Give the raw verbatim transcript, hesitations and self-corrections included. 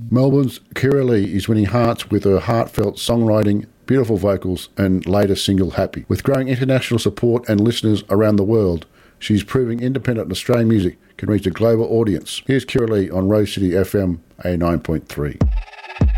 Melbourne's Kira Lee is winning hearts with her heartfelt songwriting, beautiful vocals and latest single Happy. With growing international support and listeners around the world, she's proving independent Australian music can reach a global audience. Here's Kira Lee on Rose City F M eighty-nine point three.